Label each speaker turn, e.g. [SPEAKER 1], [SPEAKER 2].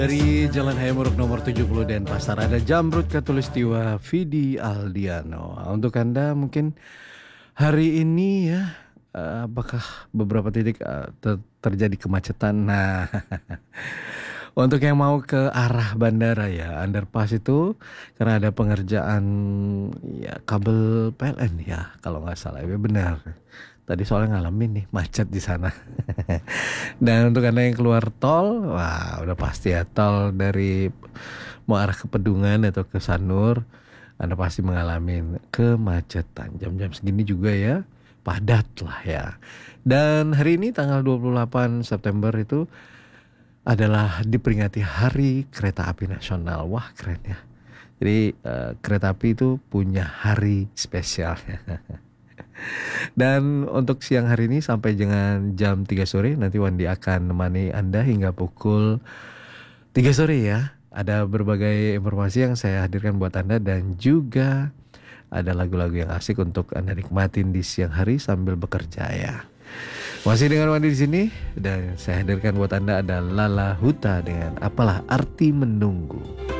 [SPEAKER 1] Dari Jalan Hayamuruk nomor 70 Denpasar ada Jamrut Katulistiwa Vidi Aldiano. Untuk Anda mungkin hari ini ya, apakah beberapa titik terjadi kemacetan? Nah, untuk yang mau ke arah bandara ya, underpass itu karena ada pengerjaan ya kabel PLN ya, kalau nggak salah ya benar. Tadi soalnya ngalamin nih macet di sana. Dan untuk Anda yang keluar tol, wah udah pasti ya tol dari mau arah ke Pedungan atau ke Sanur, Anda pasti mengalami kemacetan. Jam-jam segini juga ya, padat lah ya. Dan hari ini tanggal 28 September itu adalah diperingati Hari Kereta Api Nasional. Wah keren ya. Jadi kereta api itu punya hari spesial. Dan untuk siang hari ini sampai dengan jam 3 sore nanti Wandi akan menemani Anda hingga pukul 3 sore ya. Ada berbagai informasi yang saya hadirkan buat Anda dan juga ada lagu-lagu yang asik untuk Anda nikmatin di siang hari sambil bekerja ya. Masih dengan Wandi di sini dan saya hadirkan buat Anda ada Lala Huta dengan Apalah Arti Menunggu.